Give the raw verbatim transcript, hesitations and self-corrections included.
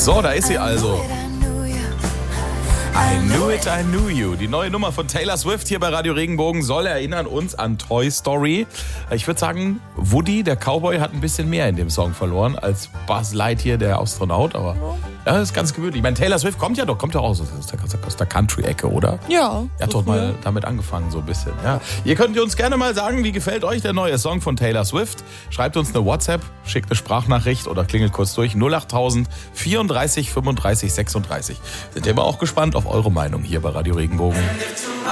So, da ist sie also. I knew it, I knew you. Die neue Nummer von Taylor Swift hier bei Radio Regenbogen soll erinnern uns an Toy Story. Ich würde sagen, Woody, der Cowboy, hat ein bisschen mehr in dem Song verloren als Buzz Lightyear, der Astronaut. Aber ja, das ist ganz gemütlich. Ich meine, Taylor Swift kommt ja doch, kommt ja auch aus, aus der, aus der Country-Ecke, oder? Ja. Er hat doch mal damit angefangen, so ein bisschen. Ja. Ihr könnt uns gerne mal sagen, wie gefällt euch der neue Song von Taylor Swift? Schreibt uns eine WhatsApp, schickt eine Sprachnachricht oder klingelt kurz durch. null achttausend vierunddreißig fünfunddreißig sechsunddreißig. Sind wir aber auch gespannt auf eure Meinung hier bei Radio Regenbogen.